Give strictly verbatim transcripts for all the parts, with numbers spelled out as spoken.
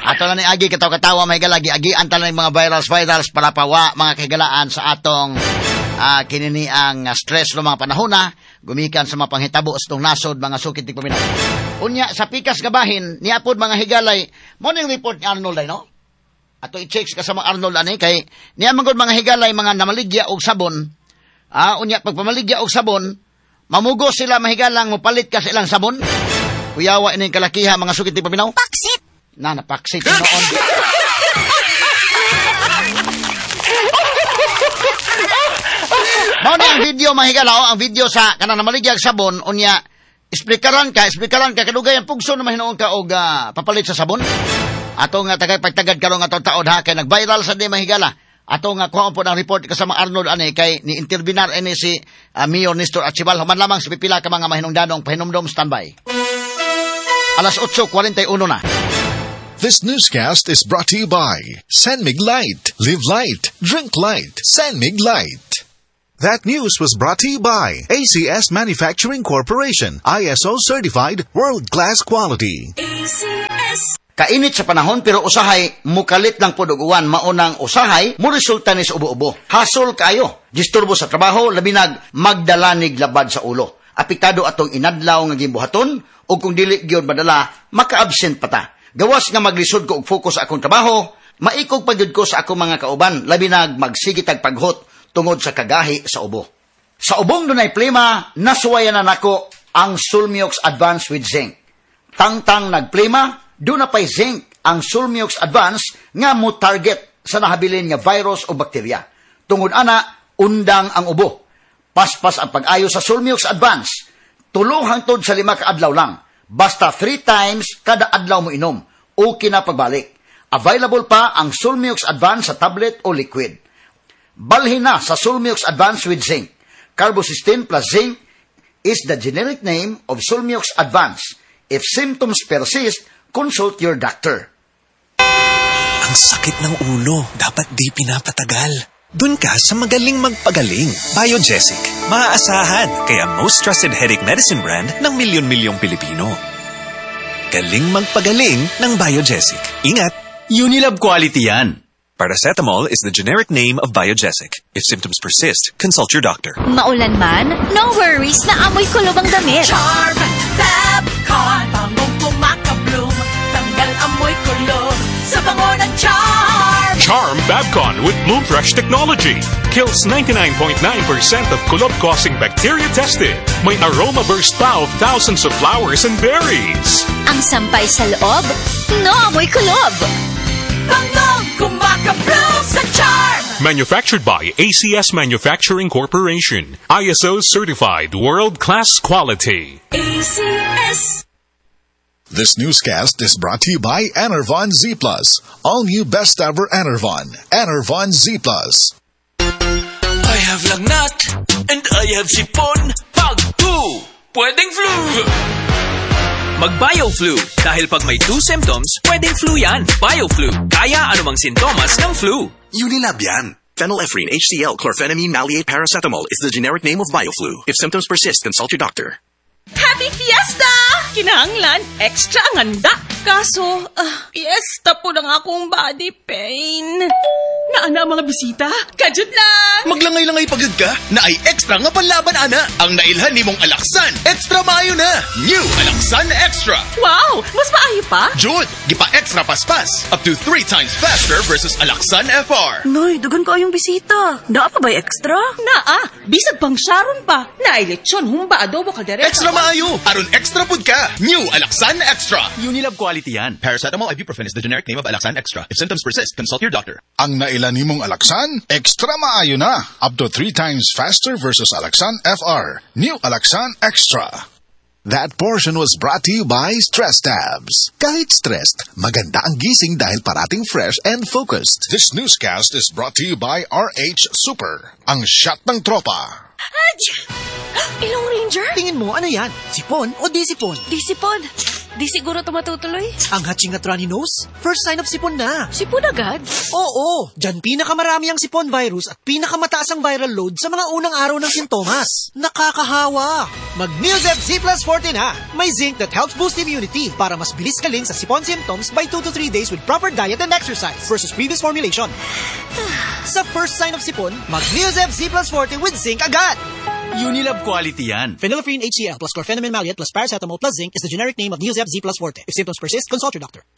Ato na ni agi kataw-katawa may galagi agi antal ng mga virals virals para pawa mga kahigalaan sa atong uh, kinini ang uh, stress no mga panahon na gumikan sa mga panghitabo sa tong nasod mga sukit ti paminaw. Unya sa pikas gabahin niapod mga higalay mo ning report ni Arnold ay no. Ato i-checks ka sa mga Arnold ani kay niya mangod mga higalay mga namaligya og sabon. Ah, unya pagpamaligya og sabon, mamugo sila mahigalang mopalit ka sa ilang sabon. Kuyawa ini kalakiha mga sukit ti paminaw. Paksit. Na napaksit noon. Mao ni ang video mahigalaw, ang video sa kanang namaligya og sabon unya explikaran ka, explikaran ka kadugay ang pugso na mahinoon ka og uh, papalit sa sabon. Ato nga tagay pagtagad karon nga taon ha kay nag-viral sa di mahigala. Ato nga kuha po ng report kasama Arnold ani kay ni interbinar ini si uh, Mayor Nestor Archibal human lamang sa pipila ka mga mahinungdanong pahinumdom standby. Alas eight forty-one na. This newscast is brought to you by Sanmig Light. Live light, drink light. Sanmig Light. That news was brought to you by A C S Manufacturing Corporation, I S O certified, world-class quality. A C S. Kainit sa panahon pero usahay mukalit lang pod og uwan maunang usahay mo resulta ni sa ubo-ubo. Hasol kayo, disturbo sa trabaho labi nag magdalanig labad sa ulo. Apektado atong inadlaw nga gimbuhaton o kung dili gyud madala maka-absent pa ta. Gawas nga maglisod ko og focus sa akong trabaho, maikog pagyud ko sa akong mga kauban labi nag magsige tag paghot tungod sa kagahi sa ubo. Sa ubong dunay plema, nasuwayan na nako ang Sulmiox Advance with Zinc. Tangtang nagplema, doon na pa'y zinc ang Sulmiox Advance nga mo target sa nahabilin nga virus o bakterya. Tungod ana, undang ang ubo. Paspas ang pag-ayo sa Sulmiox Advance. Tulo hangtod sa lima ka adlaw lang. Basta three times kada adlaw mo inom. Okay na pagbalik. Available pa ang Sulmiox Advance sa tablet o liquid. Balhin na sa Sulmiox Advance with Zinc. Carbocysteine plus zinc is the generic name of Sulmiox Advance. If symptoms persist, consult your doctor. Ang sakit ng ulo, dapat di pinapatagal. Dun ka sa magaling magpagaling. Biogesic. Maaasahan, kaya most trusted headache medicine brand ng milyon-milyong Pilipino. Galing magpagaling ng Biogesic. Ingat! Unilab quality yan. Paracetamol is the generic name of Biogesic. If symptoms persist, consult your doctor. Maulan man, no worries na amoy kulob ang damit. Charm Fabcon, bangong kumaka-bloom, tanggal amoy kulob sa bango ng Charm. Charm Fabcon with Bloom Fresh technology kills ninety-nine point nine percent of kulob-causing bacteria tested. May aroma burst pa of thousands of flowers and berries. Ang sampay sa loob, no amoy kulob. Bangong kumaka-bloom sa Charm. Manufactured by A C S Manufacturing Corporation. I S O certified world-class quality. A C S. This newscast is brought to you by Enervon Z Plus. All new best ever Enervon. Enervon Z Plus. I have lagnat and I have sipon. Pag two, pwedeng flu. Mag-BioFlu. Dahil pag may two symptoms, pwedeng flu yan. BioFlu. Kaya anumang sintomas ng flu. Unilab yan. Phenylephrine, H C L, chlorphenamine, maleate, paracetamol is the generic name of BioFlu. If symptoms persist, consult your doctor. Happy Fiesta! Kinahanglan, extra ang handa. Kaso, uh, fiesta po ng akong body pain. Naana mga bisita? Kajud lang! Maglangay-langay pagod ka na ay extra nga panlaban, ana. Ang nailhan ni mong Alaksan, extra maayo na. New Alaksan Extra. Wow! Mas maayo pa? Jud, gipa extra paspas. Up to three times faster versus Alaksan F R. Noy, dugan ko yung bisita. Naa pa ba'y extra? Naa, bisag pang Sharon pa. Nailitsyon, humba adobo kaldereta. Extra maayo. Aron extra pud ka. New Alaksan Extra. Unilab quality yan. Paracetamol ibuprofen is the generic name of Alaksan Extra. If symptoms persist, consult your doctor. Ang nailan nimong Alaksan, extra maayo na. Up to three times faster versus Alaksan F R. New Alaksan Extra. That portion was brought to you by Stress Tabs. Kahit stressed, maganda ang gising dahil parating fresh and focused. This newscast is brought to you by R H Super. Ang shot ng tropa. Ilong Ranger? Tingin mo, ano yan? Sipon o di sipon? Di sipon. Di siguro ito matutuloy. Ang hatching at runny nose, first sign of sipon na. Sipon agad? Oo, dyan pinakamarami ang sipon virus at pinakamataas ang viral load sa mga unang araw ng sintomas. Nakakahawa! Mag-Neozeb Z plus forty na. May zinc that helps boost immunity para mas bilis kaling sa sipon symptoms by two to three days with proper diet and exercise versus previous formulation. Sa first sign of sipon, mag-Neozeb Z plus forty with zinc agad! Unilab quality yan. Phenylephrine H C L plus chlorpheniramine maleate plus paracetamol plus zinc is the generic name of Neozeb Z plus forte. If symptoms persist, consult your doctor.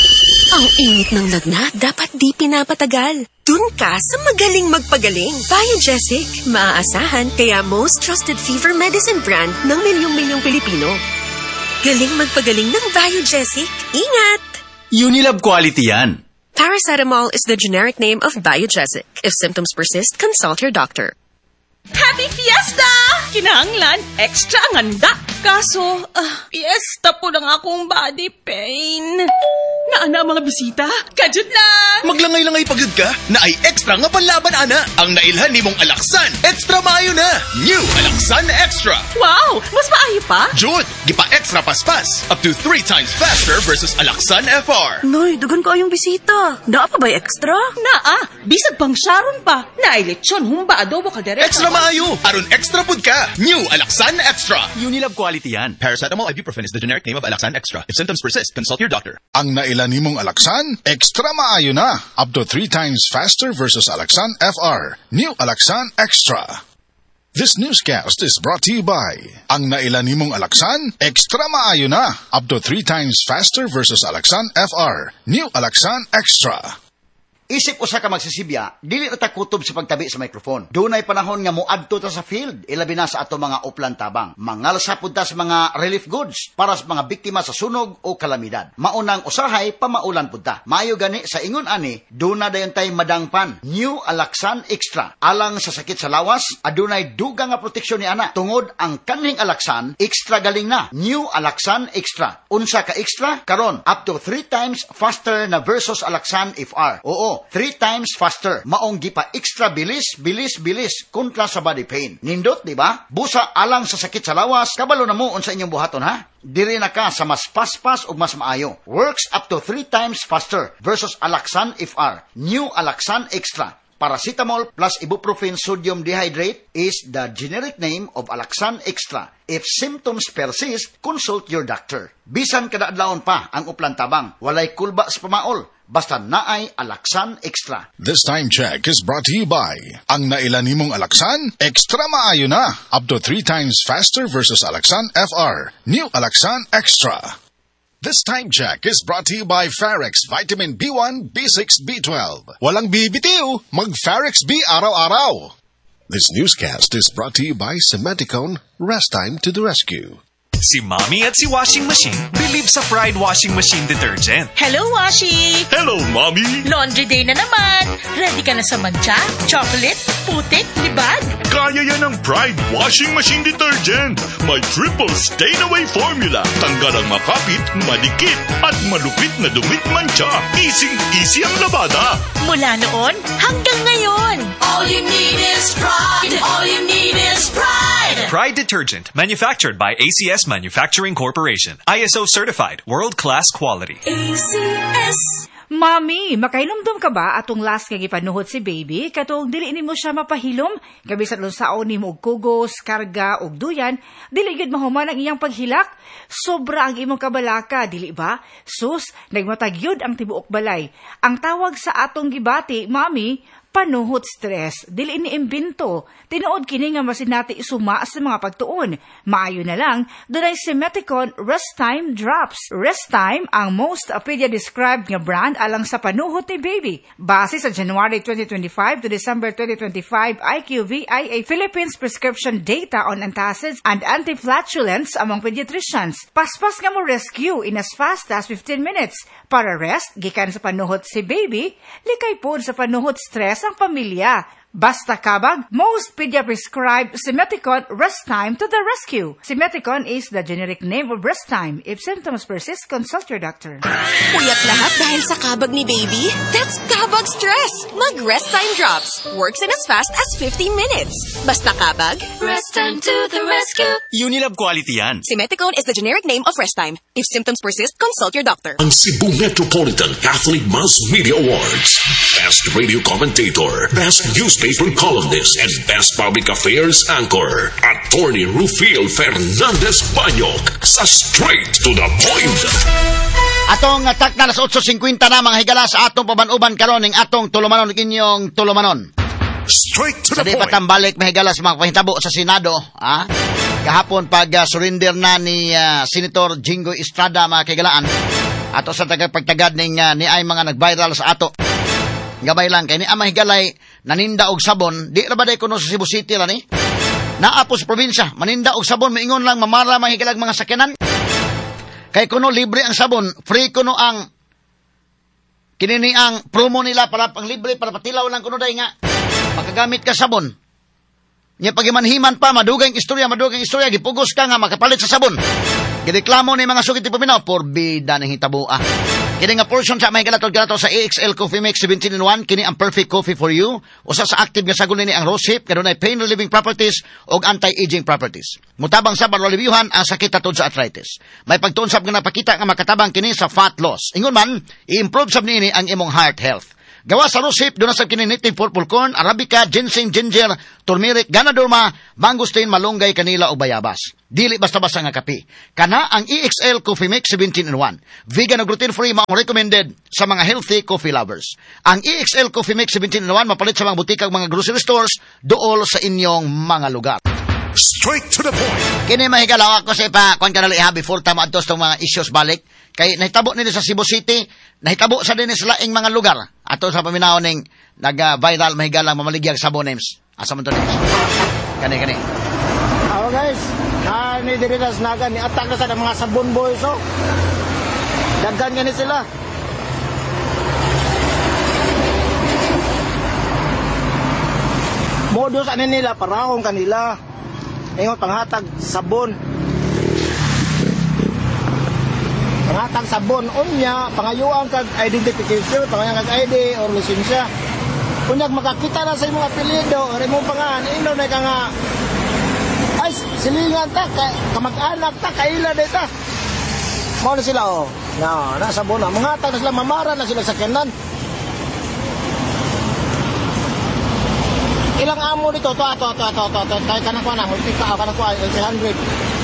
Ang init ng lagnat, dapat di pinapatagal. Dun ka sa magaling magpagaling. Biogesic. Maaasahan kaya most trusted fever medicine brand ng milyong-milyong Pilipino. Galing magpagaling ng Biogesic. Ingat! Unilab quality yan. Paracetamol is the generic name of Biogesic. If symptoms persist, consult your doctor. Happy Fiesta! Kinahanglan, extra ang handa. Kaso, ah, fiesta po ng akong body pain. Naana mga bisita, kajud lang. Maglangay-langay pagod ka, na ay extra nga panlaban ana. Ang nailhan ni mong Alaksan, extra maayo na. New Alaksan Extra. Wow, mas maayo pa? Jud, gipa extra paspas. Up to three times faster versus Alaksan F R. Noy, dugan ko ayong bisita. Naa pa ba extra? Naa, bisag pang Sharon pa. Nailetsyon, humba adobo ka direct. Extra maayo, aron extra pud ka. New Alaksan Extra. Unilab quality yan. Paracetamol ibuprofen is the generic name of Alaksan Extra. If symptoms persist, consult your doctor. Ang nailan nimong Alaksan, extra maayo na. Up to three times faster versus Alaksan F R. New Alaksan Extra. This newscast is brought to you by ang nailan nimong Alaksan, extra maayo na. Up to three times faster versus Alaksan F R. New Alaksan Extra. Isip usa ka magsisibya, dili na ta kutob sa pagtabi sa microphone. Dunay panahon nga moadto ta sa field, ilabi na sa ato mga uplan tabang. Mangalsa pud ta sa mga relief goods para sa mga biktima sa sunog o kalamidad. Maunang usahay pamaulan pud ta. Maayo gani sa ingon ani, duna dayon tay madangpan. New Alaksan Extra. Alang sa sakit sa lawas, adunay dugang nga proteksyon ni ana. Tungod ang kanhing Alaksan, extra galing na. New Alaksan Extra. Unsa ka extra? Karon up to three times faster na versus Alaksan F R. Oo, three times faster. Maong gipa extra bilis, bilis, bilis kontra sa body pain. Nindot, di ba? Busa alang sa sakit sa lawas, kabalo na mo unsa inyong buhaton ha? Diri na ka sa mas paspas o mas maayo. Works up to three times faster versus Alaksan F R. New Alaksan Extra. Paracetamol plus ibuprofen sodium dehydrate is the generic name of Alaksan Extra. If symptoms persist, consult your doctor. Bisan kada adlawon pa ang uplan tabang, walay kulba sa pamaol. Basta naay Alaksan Extra. This time check is brought to you by ang nailan nimong Alaksan, extra maayo na. Up to three times faster versus Alaksan F R. New Alaksan Extra. This time check is brought to you by Farex Vitamin B one, B six, B twelve. Walang bibitiw, mag-Farex B araw-araw. This newscast is brought to you by Cementicone, Rest Time to the Rescue. Si Mommy at si Washing Machine believe sa Pride Washing Machine Detergent. Hello, Washi! Hello, Mommy! Laundry day na naman. Ready ka na sa mancha, chocolate, putik, libag? Kaya yan ang Pride Washing Machine Detergent. May triple stain-away formula. Tanggal ang makapit, madikit, at malupit na dumit mancha. Easy-easy ang labada. Mula noon hanggang ngayon. All you need is pride. All you need is pride. Pride Detergent, manufactured by A C S Manufacturing Corporation. I S O certified, world-class quality. A C S. Mami, makailumdum ka ba atong last kay gipanuhot si baby? Katong dili nimo siya mapahilom, kabisan lunsaon nimo og kugos, karga og duyan, dili gid mahuman ang iyang paghilak. Sobra ang imong kabalaka, dili ba? Sus, nagmatag yun ang tibuok balay. Ang tawag sa atong gibati, Mami, panuhot stress. Dili ni imbento. Tinuod kini nga masinati isuma sa mga pagtuon. Maayo na lang, dunay Cementicone Rest Time Drops. Rest Time ang most Apedia-described nga brand alang sa panuhot ni baby. Base sa January twenty twenty-five to December twenty twenty-five I Q V I A Philippines prescription data on antacids and antiflatulence among pediatricians. Paspas nga mo rescue in as fast as fifteen minutes. Para rest, gikan sa panuhot si baby, likay po sa panuhot stress ang pamilya. Basta kabag, most pedia-prescribed Simeticon Restime to the rescue. Simeticon is the generic name of Restime. If symptoms persist, consult your doctor. Puyat lahat dahil sa kabag ni baby? That's kabag stress! Mag Restime Drops. Works in as fast as fifteen minutes. Basta kabag, Restime to the rescue. Unilab quality yan. Simeticon is the generic name of Restime. If symptoms persist, consult your doctor. Ang Cebu Metropolitan Catholic Mass Media Awards. Best Radio Commentator, Best Newspaper Columnist, and Best Public Affairs Anchor. Attorney Rufil Fernandez Banyok sa Straight to the Point. Atong atak na alas eight fifty na mga higala sa atong pabanuban karon ning atong tulumanon inyong tulumanon. Straight to the the point. Sa di patambalik mahigala sa mga pahitabo sa Senado, ha? Kahapon pag uh, surrender na ni uh, Senator Jingo Estrada mga kaigalaan, ato sa tagapagtagad ning uh, ni ay mga nag-viral sa ato. Gabay lang kay ni ama higalay naninda og sabon, di ra ba day kuno sa Cebu City ra ni? Naa po sa probinsya, maninda og sabon maingon lang mamara mahigalag mga sakyanan. Kay kuno libre ang sabon, free kuno ang kinini ang promo nila para pang libre para patilaw lang kuno day nga makagamit ka sabon. Nya pagimanhiman pa madugay ang istorya, madugay ang istorya gipugos ka nga makapalit sa sabon. Gireklamo ni mga sugiti paminaw porbida ning hitabo ah. Kini nga portion sa may galatod galato sa A X L Coffee Mix seventeen in one, kini ang perfect coffee for you. Usa sa active nga sagol ni ang rose hip, kadunay pain relieving properties ug anti-aging properties. Mutabang sa barolibyuhan ang sakit atod sa arthritis. May pagtunsab nga napakita nga makatabang kini sa fat loss. Ingon man, i-improve sab niini ang imong heart health. Gawa sa rose hip, doon sa kini native purple corn, arabica, ginseng, ginger, turmeric, ganadorma, mangosteen, malunggay, kanila o bayabas. Dili basta-basta nga kape. Kana ang E X L Coffee Mix seventeen in one. Vegan o gluten-free mao recommended sa mga healthy coffee lovers. Ang E X L Coffee Mix seventeen in one mapalit sa mga butikag mga grocery stores dool sa inyong mga lugar. Straight to the point. Kini mahigalaw ako sa ipa kung kanali ha before tama adtos tong mga issues balik. Kay nahitabo nila sa Cebu City, nahitabo sa din sa laing mga lugar. Ato sa paminaw ning nag-viral mahigala mamaligya sabon names. Asa man to names? Kani kani. Oh guys, na ni diri na naga ni atak na sa mga sabon boys oh. Daghan gani sila. Modus ani nila parahong kanila. Ingon panghatag sabon. Panghatag sabon unya pangayuan kag identification, pangayuan kag I D or lisensya. Unyag makakita na sa imong apelyido or imong pangalan, ino na ka nga ay silingan ta ka kamag-anak ta kaila deta. Mao na sila oh. Na, na sabon na manghatag na sila mamara na sila sa kanan. Ilang amo dito to to to to to to tay kanang kuan multi ka kanang kuan three hundred.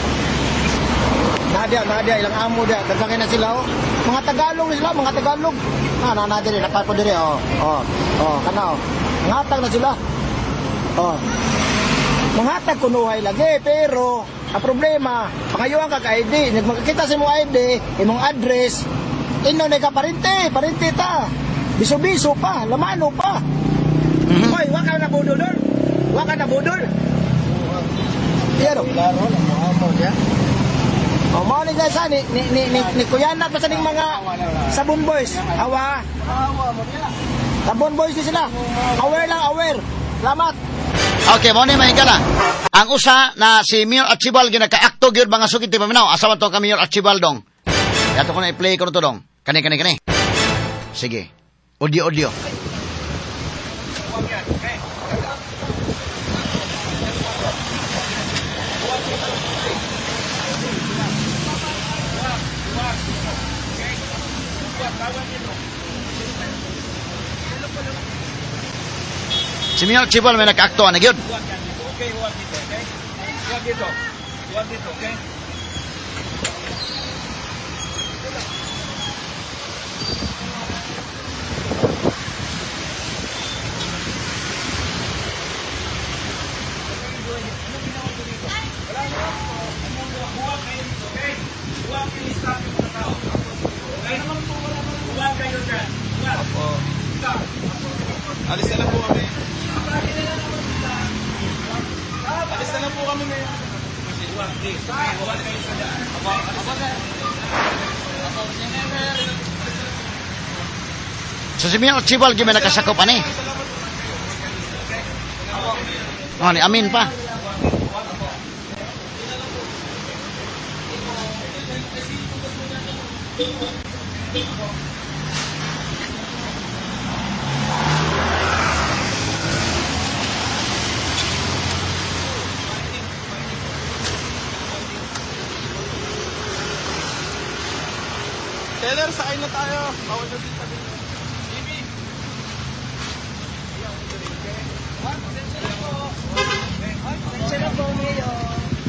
Nadia nadia ilang amo dia daghan na sila oh. Mga Tagalog sila, mga Tagalog. Ah na na diri napay po diri oh. Oh. Oh kana oh. Ngatag na sila. Oh. Manghatag kunuhay lagi pero ang problema pangayuan ka I D, nagmakita sa imong I D, imong address, ino na ka parente, parente ta. Biso-biso pa, lamano pa. Mm-hmm. Hoy, wa ka na budol. Wa ka na budol. Pero laro lang mo amo ya. O mo ni guys ni ni ni ni, ni kuyanat pa sa ning mga sabon boys. Awa. Awa mo nila. Sabon boys ni sila. Aware lang, aware. Salamat. Okay, mo ni mahigala. Ang usa na si Mayor Archibald ginaka-akto gyud mga sugid ti paminaw. Asa man to ka Mayor Archibald dong? Yato ko na i-play ko to dong. Kani kani kani. Sige. Audio audio. Si Mayor Archibald may nag-akto na gyud. Okay, huwag dito, okay? Huwag dito. Huwag dito, okay? Alis na lang po kami. Alis na lang po kami ngayon. So si Mayor Archibald may nakasakop ani. Oh, ni amin pa. Teller, sakay na tayo. Bawal na din sabi niyo. Bibi. Pasensya na po, Mayor.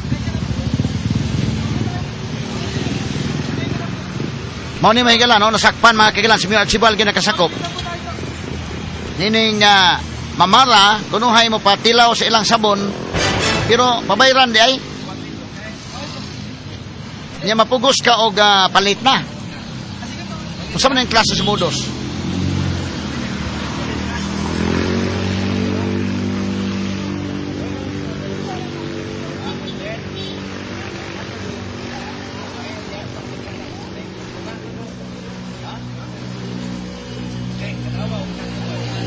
Mao ni mahigala no nasakpan mga kaigalan si Mayor Archibald ginakasakop. Nining uh, mamara kunuhay mo patilaw sa ilang sabon pero pabayran di ay. Nya mapugos ka og uh, palit na. Unsa man ang klase sa modos?